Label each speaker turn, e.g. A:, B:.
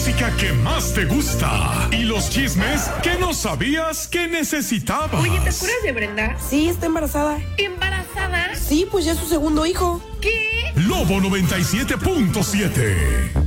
A: música que más te gusta y los chismes que no sabías que necesitabas.
B: Oye, ¿te acuerdas de Brenda?
C: Sí, está embarazada.
B: ¿Embarazada?
C: Sí, pues ya es su segundo hijo.
B: ¿Qué?
A: Lobo 97.7.